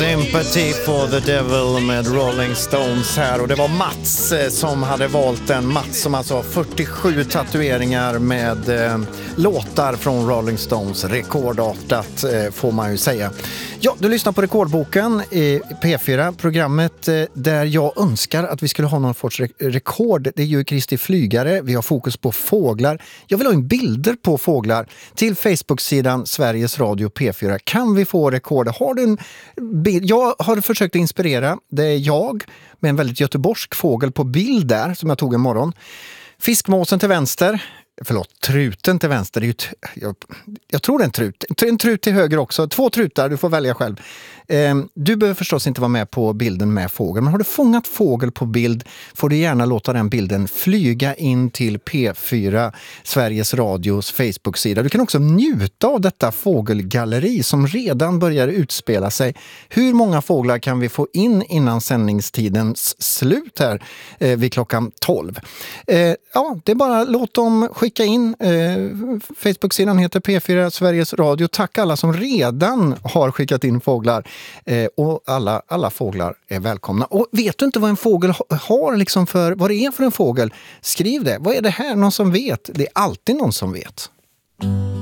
Sympathy for the Devil med Rolling Stones här. Och det var Mats som hade valt den. Mats som alltså har 47 tatueringar med låtar från Rolling Stones. Rekordartat får man ju säga. Ja, du lyssnar på Rekordboken i P4, programmet där jag önskar att vi skulle ha någon sorts rekord. Det är ju Kristi flygare, vi har fokus på fåglar. Jag vill ha in bilder på fåglar till Facebook-sidan Sveriges Radio P4. Kan vi få rekord? Har du en bild? Jag har försökt inspirera. Det är jag med en väldigt göteborgsk fågel på bild där som jag tog en morgon. Fiskmåsen till vänster. Förlåt, truten till vänster. Det är ju jag tror det är en trut. En trut till höger också. 2 trutar, du får välja själv. Du behöver förstås inte vara med på bilden med fågel. Men har du fångat fågel på bild får du gärna låta den bilden flyga in till P4, Sveriges Radios Facebook-sida. Du kan också njuta av detta fågelgalleri som redan börjar utspela sig. Hur många fåglar kan vi få in innan sändningstidens slut här vid klockan 12? Ja, det är bara låt dem skicka in. Facebook-sidan heter P4 Sveriges Radio. Tack alla som redan har skickat in fåglar. Och alla fåglar är välkomna. Och vet du inte vad en fågel har liksom vad det är för en fågel? Skriv det. Vad är det här? Någon som vet? Det är alltid någon som vet.